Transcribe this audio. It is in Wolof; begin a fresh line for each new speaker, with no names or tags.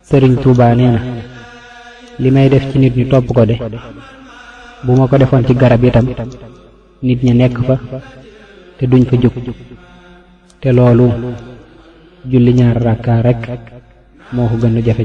Sëriñ Tuubaa nee na li may def ci nit ñi topp ko de bu ma ko defoon ci garab itam nit ña nekk fa te duñ fa jóg te loolu julli ñaar rakka rek moo ko gën a jafe